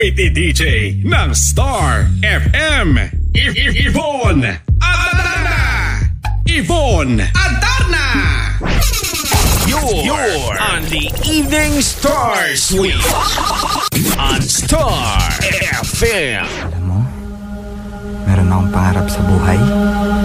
DJ ng Star FM. Yvonne Adarna. Yvonne Adarna. You're on the Evening Star Suite on Star FM. Alam mo, meron akong pangarap sa buhay.